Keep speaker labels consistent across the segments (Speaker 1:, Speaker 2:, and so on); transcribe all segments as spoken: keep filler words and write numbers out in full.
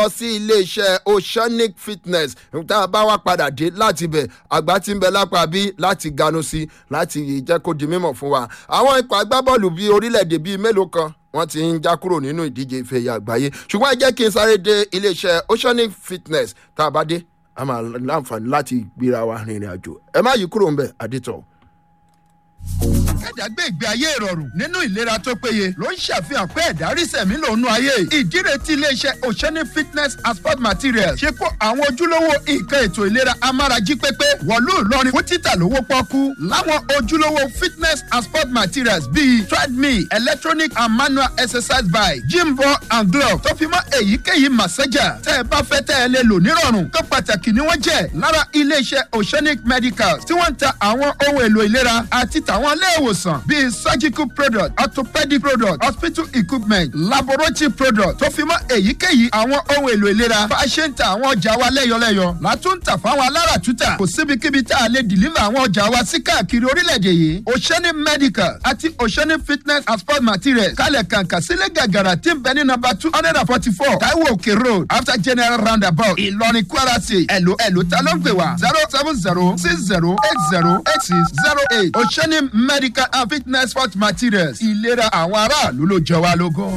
Speaker 1: lọ sí iléeṣẹ́ Oceanic Fitness tá a bá wá padà dé láti bẹ̀ àgbà tí ń bẹ lápá bí láti ganu sí láti jẹ́ kó di mímọ̀ fún wa àwọn ikọ̀ agbábọ́ọ̀lù bíi orílẹ̀-èdè bíi mélòó kan wọ́n ti ń já kúrò nínú ìdíje ife ẹ̀yẹ àgbáyé ṣùgbọ́n ẹ jẹ́ kí n sáré dé iléeṣẹ́ Oceanic Fitness tá a bá dé a máa láǹfààní láti gbéra wa rìnrìn àjò ẹ má yí kúrò ń bẹ̀ àdìtọ̀.
Speaker 2: ẹ̀dá gbé ìgbé ayé ìrọ̀rùn nínú ìlera tó péye ló ń ṣàfihàn pé ẹ̀dá rí sẹ̀mí lòún ayé ìdíre tí iléeṣẹ́ Oceanic Fitness and Sport Materials ṣe kó àwọn ojúlówó nǹkan ètò ìlera amárají pépé wọ̀lú Ìlọrin fún títà lówó pọ́kú láwọn ojúlówó fitness and sport materials bíi treadmill electronic and manual exercise bike gym ball and glove tó fi mọ́ èyíkéyìí massager tẹ́ ẹ bá fẹ́ tẹ́ ẹ lè lò nírọ̀rùn tó pàtàkì ni wọ́n jẹ́ lára iléeṣẹ́ Oceanic Medicals tí wọ́n ń ta àwọn ohun èlò ìlera àti tàwọn ilé ìwòsàn bíi surgical product orthopedic product hospital equipment laboratory product tó fi mọ́ èyíkéyìí àwọn ohun èlò ìlera bá a ṣe ń ta àwọn ọjà wa lẹ́yọlẹ́yọ látún tà fáwọn aláràtúntà kò síbikíbi tá a lè deliver àwọn ọjà wa sí káàkiri orílẹ̀-èdè yìí Oceanic Medical àti Oceanic Fitness and Sport Materials kálẹ̀ kàǹkà sílẹ̀ gàgàrà tí ń bẹ ní nọ́mbà two hundred and forty-four Taiwo Òkè road after general roundabout Ìlọrin Kwara State ẹ̀lò ẹ̀lò ta ló ń pè wá zero seven zero six zero eight zero eight six zero eight Oceanic Medical and Fitness Sport Materials ìlera àwọn aráàlú ló jẹ wá lógún.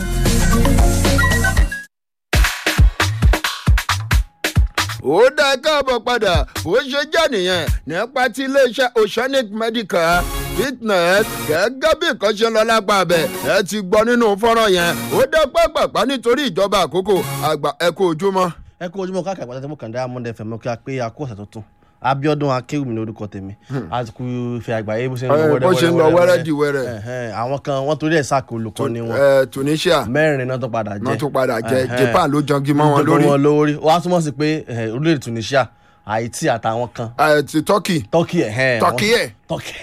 Speaker 1: ó dá káàbọ̀ padà ó ṣe jẹ́ nìyẹn nípa ti iléeṣẹ́ Oceanic Medical Fitness gẹ́gẹ́ bí nǹkan ṣe lọ lápá abẹ ẹ ti gbọ́ nínú fọ́nrán yẹn ó dá pápápá nítorí ìjọba àkókò àgbà ẹ kú ojúmọ́.
Speaker 3: ẹ kú ojúmọ́ káàkiri àgbàdo tẹ́mọ̀ kàndá Monday fm mọ́ kí a pé a kó ọ̀sẹ̀ tuntun Abíọ́dún Akéwùmí ní orúkọ tèmi àsìkò ìfẹ́ àgbáyé bó ṣe ń lọ
Speaker 1: wẹ́rẹ́ di wẹ́rẹ́
Speaker 3: àwọn kan wọ́n torí ẹ̀ sáàkì olùkọ́ ni wọn
Speaker 1: Tunisia
Speaker 3: mẹ́rin náà tó padà jẹ́
Speaker 1: náà tó padà jẹ́ Japan ló jangi mọ́ wọn lórí
Speaker 3: wọ́n á túmọ̀ sí pé orílẹ̀-èdè Tunisia Haiti àtàwọn kan
Speaker 1: ti Turkey
Speaker 3: Turkey ẹ̀
Speaker 1: Turkey ẹ̀
Speaker 3: Turkey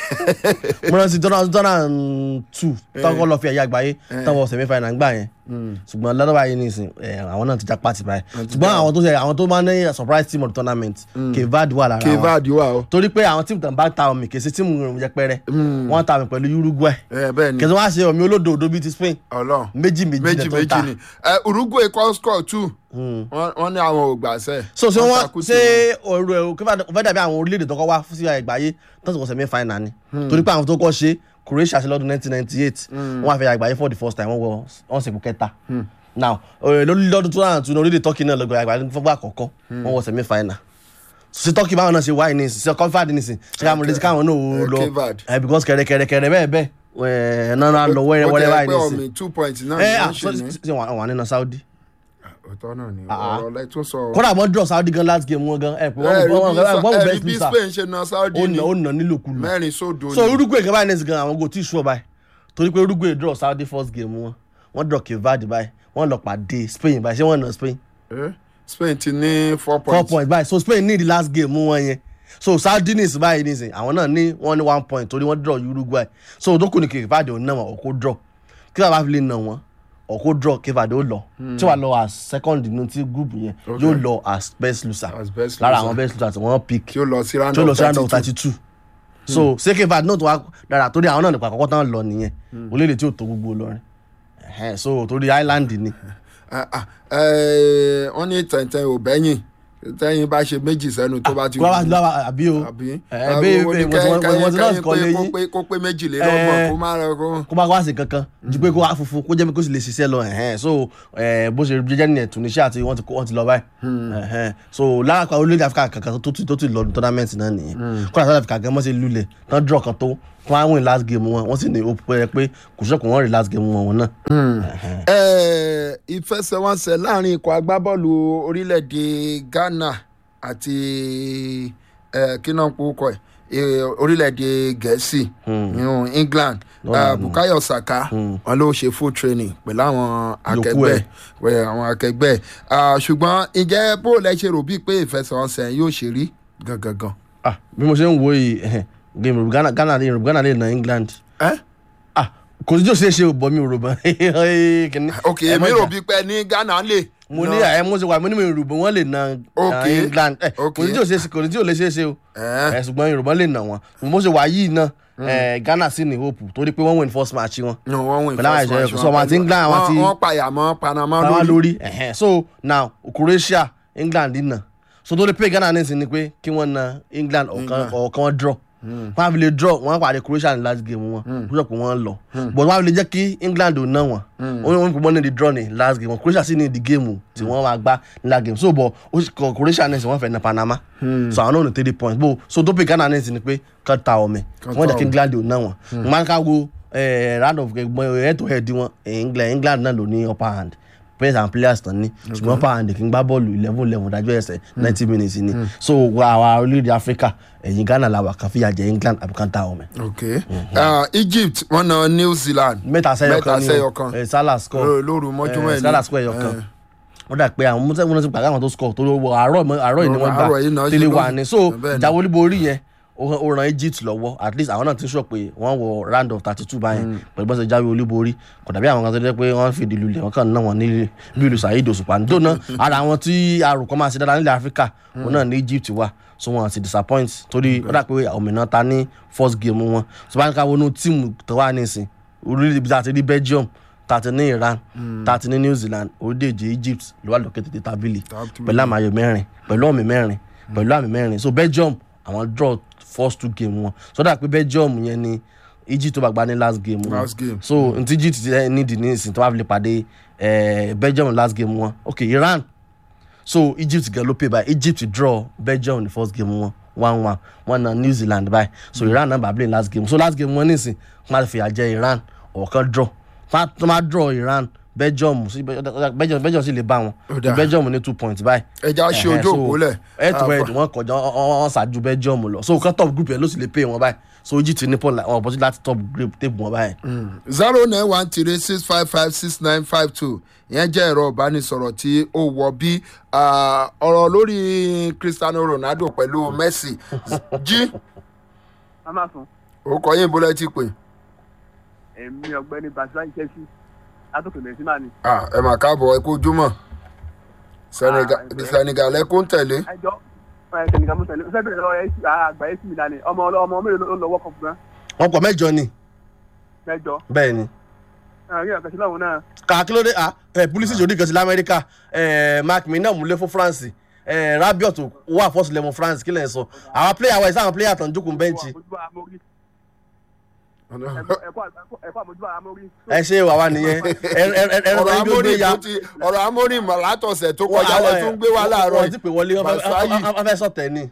Speaker 3: mo rántí two thousand two tọ́kọ́ lọ fi ẹ̀yà àgbáyé tọ́wọ́ semi final gbà yẹn ṣùgbọ́n lọ́dọ̀ báyìí nìsín àwọn náà ti já pàtì báyìí ṣùgbọ́n àwọn tó ṣe àwọn tó máa ń ní surprise team of the tournament Cape Verde wà lára wọn
Speaker 1: Cape Verde wà o
Speaker 3: torí pé àwọn tíìmù tàn bá ta omi kèsì tíìmù rẹ̀ jẹpẹrẹ wọ́n ta omi pẹ̀lú Uruguay kèsì wọ́n á ṣe omi olódòdó bíi ti Spain méjì méjì tó ta
Speaker 1: Uruguay kọ́ score two wọ́n ní àwọn ò gbà sẹ́.
Speaker 3: so ṣé wọ́n ṣe ọ̀rọ̀ fẹ́ dàbí àwọn orílẹ̀-èdè tó kọ́ wá sí àgbáyé tó ti kọ́ semi final ni torí pé àwọn tó kọ́ ṣe Croatia ṣe lọ́dún nineteen ninety-eight wọ́n á fẹ́ àgbáyé for the first time wọ́n wọ wọ́n ṣe kú kẹta now lórí lọ́dún two thousand two ní orílẹ̀ Turkey náà lọ́gbà àgbáyé fọ́gbà àkọ́kọ́ wọ́n wọ semi final ṣe Turkey báwọn náà ṣe wáyé ní ṣe confad ní sìn ṣe káwọn létí káwọn náà lọ because kẹrẹkẹrẹkẹrẹ bẹ́ẹ̀ bẹ́ẹ̀ náà lọ wẹ́rẹ́wẹ́rẹ́ báyìí ní sìn.
Speaker 1: two point náà ni wọ́n ṣe ní.
Speaker 3: wà nínú Saudi.
Speaker 1: ọ̀tọ̀ náà ni ọ̀rọ̀ lẹ́yìn tó sọ.
Speaker 3: kódà wọ́n draw Saudi gan last game wọn gan ẹ̀ pé wọ́n wọ́n best
Speaker 1: bí Spain ṣe na Saudi ni
Speaker 3: ó nà nílòkulò
Speaker 1: mẹ́rin sódò ni.
Speaker 3: so Uruguay kan báyìí nẹ́sì gan àwọn go tí sùọ́ báyìí torí pé Uruguay draw Saudi first game wọn wọ́n draw Cape Verde báyìí wọ́n lọ pàdé Spain báyìí ṣé wọ́n nà Spain.
Speaker 1: Spain ti ní four points.
Speaker 3: four points báyìí so Spain ní the last game wọn yẹn so Saudi nìsí báyìí nìsí àwọn náà ní wọ́n ní one point torí wọ́n draw Uruguay so dókò ní Cape Verde ò ná wọn ọkọ draw kí wọ́n bá fi lè ná wọn ọkọ draw Cape Verde ó lọ tí wàá lọ as second nínú tí group yẹn yóò lọ as best loser lára àwọn best loser tí wọ́n pick
Speaker 1: tí ó lọ sí round
Speaker 3: of thirty two so ṣé Cape Verde náà tó wá dára torí àwọn náà nípa àkọ́kọ́ tán lọ nìyẹn orílẹ̀-èdè tí ò tó gbogbo lọ rẹ̀ so torí island ni.
Speaker 1: wọ́n ní tẹ̀ntẹ̀n ò bẹ́yìn tẹ́yìn bá ṣe méjì sẹ́nu tó bá ti
Speaker 3: wù àbí o
Speaker 1: àbí kẹ́yìn kó pé méjìlélọ́gbọ̀n kó má rẹ kó.
Speaker 3: kó má wá sí kankan ju pé kó wá funfun kó jẹ́ pé kó sì lè ṣiṣẹ́ lọ so bó ṣe jẹ́jẹ́ nìyẹn Tunisia àti wọ́n ti lọ báyìí so lára kan orílẹ̀-èdè Africa kankan tó ti lọ ní tournament náà nìyẹn kó South Africa gan mọ́ sí lulẹ̀ tán draw kan tó fún àwọn last game wọn wọ́n sì ní hope pé pé kò sọ́kùn wọ́n rí last game wọn wọn náà.
Speaker 1: ìfẹsẹ̀wọnsẹ̀ láàrin ikọ̀ agbábọ́ọ̀lù orílẹ̀-èdè Ghana àti kínàpọ̀kọ̀ orílẹ̀-èdè Gẹ̀ẹ́sì England Bukayo Saka wọn ló ṣe full training pẹ̀lú àwọn akẹgbẹ́ àwọn akẹgbẹ́ ṣùgbọ́n ǹjẹ́ bó lẹ ṣe rò bíi pé ìfẹsẹ̀wọnsẹ̀ yóò ṣe rí gangan.
Speaker 3: bí mo ṣe ń wo yìí game Ghana Ghana lè Ghana lè na England.
Speaker 1: Eh?
Speaker 3: ah kò sí jò ṣe é ṣe bọ̀ mi ò rò bọ́.
Speaker 1: ok èmi rò bíi pé ní Ghana lè
Speaker 3: mo ní ẹ mo ṣe wà mo ní mi Yorùbá wọn lè na England kò ní tí ò ṣe kò ní tí ò lè ṣe é ṣe o ẹ ṣùgbọ́n Yorùbá lè na wọn mo ṣe wà yìí náà Ghana sì ní hope torí pé wọ́n win first match wọn.
Speaker 1: wọ́n win
Speaker 3: first match wọn so àwọn àti England àwọn àti
Speaker 1: wọ́n pàyà mọ́ Panama lórí.
Speaker 3: so now Croatia England náà so tó lè pay Ghana ní ìsìn ni pé kí wọ́n na England ọ̀kan wọn draw wọ́n á fi lè draw wọ́n á pàdé Croatia ní last game wọn wọ́n sọ pé wọ́n lọ but wọ́n á fi lè jẹ́ kí England ò ná wọn wọ́n fi wọ́n ní the draw ní last game wọn Croatia sì ní the game tí wọ́n máa gbá ní last game so but Croatia ní ìsìn wọ́n fẹ́ na Panama so àwọn náà ní three points but so tó pay Ghana ní ìsìn ni pé kán ta ọmọ wọ́n jẹ́ kí England ò ná wọn wọ́n máa ń ká wo round of head to head wọn England náà ló ní upper hand players and players tán ní ṣùgbọ́n pa àǹdè kí n gbá bọ́ọ̀lù eleven eleven dájọ́ ẹsẹ̀ ninety minutes ni so àwa orílẹ̀-èdè Africa ẹ̀yìn Ghana làwà kan fìyà jẹ England àbúkán tá ọmọ.
Speaker 1: ok Egypt wọn na New Zealand
Speaker 3: mẹ́ta sẹ́yọ kan ni Salah score
Speaker 1: lóru mọ́júmọ́ ẹ̀ ní
Speaker 3: Salah score ẹ̀yọ kan wọ́n dà pé àwọn mọ́tẹ́gbọ́n ti pàgọ́ àwọn tó score tó àárọ̀ yìí ni wọ́n gbà tẹ́lẹ̀ wà ní so ìjáwé olúborí yẹn ó ran Egypt lọ́wọ́ at least àwọn náà ti sọ pé wọ́n wọ round of thirty two báyẹn pẹ̀lú bọ́sẹ̀ jáwé olúborí kò dàbí àwọn kan tó jẹ́ pé wọ́n fìdí lulẹ̀ wọ́n kàn ná wọn ní bí ìlú Saheed Òṣùpá nítorí náà ara àwọn tí arùkọ́ máa ṣe dáadáa nílẹ̀ Áfíríkà wọn náà ní Egypt wà so wọn ti disappoint torí ó dà pé òmìnira ta ní first game wọn so bá ní ká wọnú tíìmù tó wà nísìn orílẹ̀ ibi àti ní Belgium tàti ní Iran tàti ní New Zealand orílẹ̀-èdè Egypt ló wà lókè tètè tábìlì pẹ̀lú àmì ayò mẹ́rin pẹ̀lú àmì mẹ́rin pẹ̀lú àmì mẹ́rin so Belgium àwọn draw first two game wọn so that pé Belgium yẹn ni Egypt tó bá gbá ní last game wọn so n ti Egypt ní di ní ìsìn tó bá fi lè pàdé Belgium last game wọn okay Iran so Egypt gẹ̀ ló pay by Egypt draw Belgium ní first game wọn one one one na New Zealand by so Iran náà bá play last game so last game wọn ní ìsìn wọ́n á fi àjẹ Iran ọ̀kan draw tó máa draw Iran Belgium Belgium Belgium sì lè bá wọn Belgium ní two points báyìí.
Speaker 1: ẹja ṣe ojú òkúlẹ̀.
Speaker 3: head to head wọn kọjá wọn ṣáájú Belgium lọ so kan top group yẹn ló sì lè pay wọn báyìí so Egypt ní paul wọn bọ́ sí láti top group table wọn báyìí.
Speaker 1: zero nine one three six five five six nine five two ìyẹn jẹ́ ẹ̀rọ ìbánisọ̀rọ̀ tí ó wọ bí ọ̀rọ̀ lórí Cristiano Ronaldo pẹ̀lú Messi jí. ó kọ yín bólẹ́ tí pé.
Speaker 4: èmi ọ̀gbẹ́ni Basa Ìkẹ́sí látòkè mẹ́sìmá ni.
Speaker 1: ẹ mà káàbọ̀ ẹ kú ojúmọ́ Senegal ẹ kó ń tẹ̀lé.
Speaker 4: ẹjọ́ Senegal mo tẹ̀lé ó sẹ́bẹ̀rẹ̀ lọ́wọ́ àgbà yẹn sì mi lánàá ọmọ ọmọ mélòó ló lọ́wọ́ kan fún un.
Speaker 3: wọn pọ̀ mẹ́jọ ni.
Speaker 4: mẹ́jọ.
Speaker 3: bẹ́ẹ̀ ni.
Speaker 4: àárín àkàtúntò lọ́wọ́ náà.
Speaker 3: kàkílódé Pulisic òdì kan sí lamẹ́ríkà Mark Mina múlẹ̀ fún France Rabiot wà fọ́ọ̀sì lẹ́mọ̀ France kí lẹ́yìn sọ àwọn player wa ìsáwọn player tán jókòó bẹ́ǹchì. ẹ ṣe wà wá nìyẹn
Speaker 1: ọ̀rọ̀ amórí mọ̀látọ̀sẹ̀ tó kọjá lẹ tún gbé wá láàárọ̀
Speaker 3: wọ́n ti pè wọlé wọ́n fẹ́ sọ̀tẹ̀ ni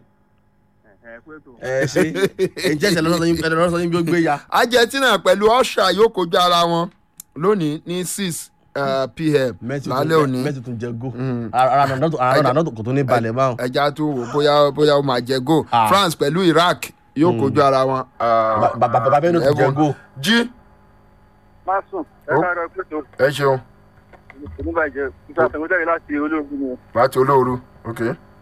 Speaker 3: ẹ ṣe ǹjẹ́ ìṣẹ̀lẹ̀ lọ́sọ̀ yín bí ó gbé ya.
Speaker 1: Argentina pẹ̀lú Austria yóò kojú ara wọn lónìí ní six p.m. lálẹ́ òní.
Speaker 3: mẹ́tì tún jẹ go ara nàdọ́ kò tó ní balẹ̀ báwọn.
Speaker 1: ẹja tún wò bóyá bóyá ó máa jẹ go France pẹ̀lú Iraq yóò kojú ara wọn.
Speaker 3: bàbá bẹ́ẹ̀ ló ti jẹ go.
Speaker 1: jí.
Speaker 4: má sùn ẹ ká rọ pé tó.
Speaker 1: ẹ ṣeun.
Speaker 4: oníbàjẹ́ nípa àtẹ̀wéjáde láti olóògùn ni.
Speaker 1: láti olóoru ok.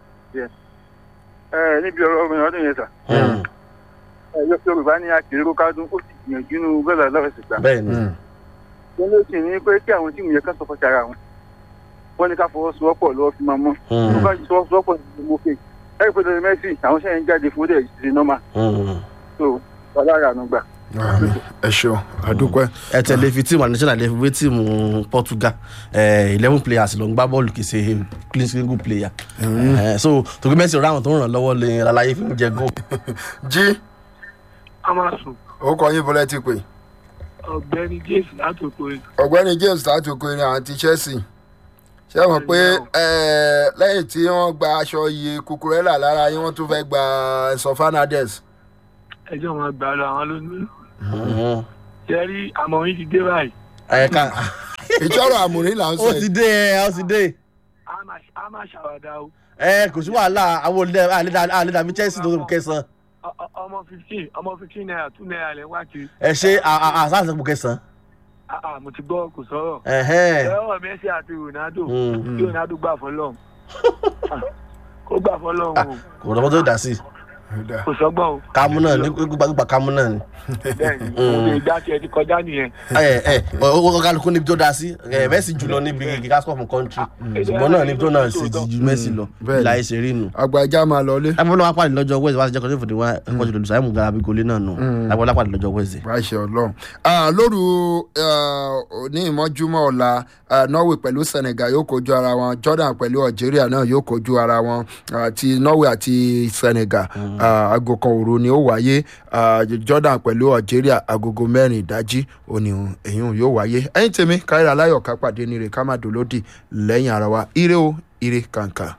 Speaker 4: ẹ níbi ọ̀rọ̀ ọmọ ọdún yẹn sà. Yorùbá ní akérò kádùn ó sì gbìyànjú inú bẹ́ẹ̀ lọ́fẹ̀ẹ́sì gbà.
Speaker 3: bẹ́ẹ̀ ni.
Speaker 4: wọ́n ló sì ní pé kí àwọn tí ìwé kan sọ fọ́ṣẹ́ ara wọn. wọ́n ní ká fọwọ́sowọ́pọ̀ lọ́wọ́ fi máa mọ́. wọ́n bá fọwọ́sowọ́pọ̀ ní mo fè. ẹ̀rí pé lórí Messi àwọn sẹ́yìn jáde fún dẹ̀ ṣe nọ́mà. so ọlára àánú gbà.
Speaker 1: ẹ ṣeun àdúpẹ́.
Speaker 3: ẹ tẹ̀lé fi tíìmù national lè fi wé tíìmù Portugal eleven players ló ń gbá bọ́ọ̀lù kì í ṣe clean single player. so tòkí Messi ọ̀rọ̀ àwọn tó ń ràn lọ́wọ́ lè lálàyé fi ń jẹ goal.
Speaker 1: jí.
Speaker 4: a máa sùn.
Speaker 1: ó kọ yín bọ́lẹ́ ti pè.
Speaker 4: ọ̀gbẹ́ni James látòkò yìí.
Speaker 1: ọ̀gbẹ́ni James látòkò yìí àti Chelsea ṣé wọ́n pé lẹ́yìn tí wọ́n gba aṣọ iye Cucurella lára yín wọ́n tún fẹ́ gba Enzo Fernandez.
Speaker 4: ẹjọ́ wọn gbà lọ àwọn lónìí. jẹ́rí àmọ̀rin ti dé báyìí.
Speaker 3: ẹ̀ka
Speaker 1: ìjọ́rọ̀ àmọ̀rin là ń sọ
Speaker 3: ó ti dé ẹ ó ti dé.
Speaker 4: a máa ṣàwádà o.
Speaker 3: ẹ kò sí wàhálà àwọn àledàmí Chelsea tó kẹsàn.
Speaker 4: ọmọ fifteen ọmọ fifteen naira two naira lẹ wá kiri.
Speaker 3: ẹ ṣe àṣàṣe kò kẹsàn.
Speaker 4: mo ti gbọ́ kò sọ̀rọ̀. ẹ̀rọ Messi àti Ronaldo kí Ronaldo gbà fọlọ́run kó gbà fọlọ́run o.
Speaker 3: kò lọ́mọ tó dà sí.
Speaker 5: kò sọ́gbọ́n o.
Speaker 3: kámú náà ní gbígbà kámú náà ni.
Speaker 5: bẹ́ẹ̀ni òun ìgbà tí ẹ ti kọjá nìyẹn.
Speaker 3: ẹ ẹ owó kálukú níbi tó dáa sí ẹ Messi jùlọ níbi gíga score fún country ṣùgbọ́n náà níbi tó náà sì ti ju Messi lọ ìlà ẹsẹ̀ rí nù.
Speaker 1: àgbàjá máa lọ lé.
Speaker 3: abọ́lá wa pàdé lọ́jọ́ wẹ́ẹ̀sì wá sí jẹ́kọ̀ọ́ sí ìfòdì wa ẹ̀kọ́ jùlọ lùsàámù garabi gólé náà nù abọ́lá pàdé lọ́jọ́ wẹ́ẹ̀sì.
Speaker 1: ráṣẹ Ọlọ́run lóru ní ìmọ́júmọ́ ọ̀la Norway pẹ̀lú Senegal yóò kojú ara wọn Jordan pẹ̀lú Algeria náà yóò kojú ara wọn ti Norway àti Senegal aago kan òru ni ó wáyé Jordan pẹ̀lú Algeria agogo mẹ́rin ìdájí òní èyí yóò wáyé ẹ̀yin tèmi káyọ̀rọ̀ aláyọ̀ ká pàdé ní rè ká má dolódì lẹ́yìn ara wa ire o ire kàǹkà.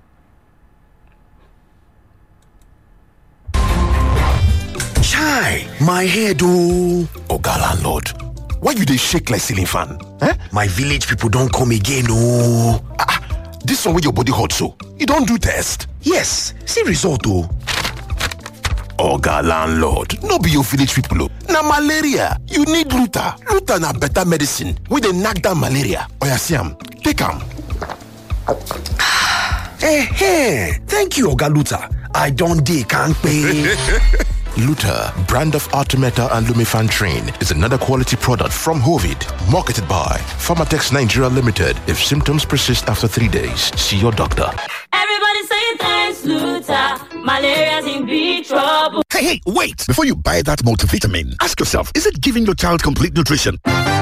Speaker 6: Chai, my head oh. Oga landlord, why you dey shake like ceiling fan? Eh? My village people don come again oh. Ah, this one wey your body hot so, you don do test? Yes, see result oh. Oga landlord, no be your village people oh. Na malaria, you need Luta. Luta na better medicine wey dey knack down malaria. Oya see am, take am. Eh, thank you Oga Luta. I don dey kampe. Luta, brand of Artemeta and Lumefantrine, is another quality product from Hovid, marketed by Pharmatex Nigeria Limited. If symptoms persist after three days, see your doctor.
Speaker 7: Everybody say thanks, Luta. Malaria's in big trouble.
Speaker 8: Hey, hey, wait! Before you buy that multivitamin, ask yourself, is it giving your child complete nutrition?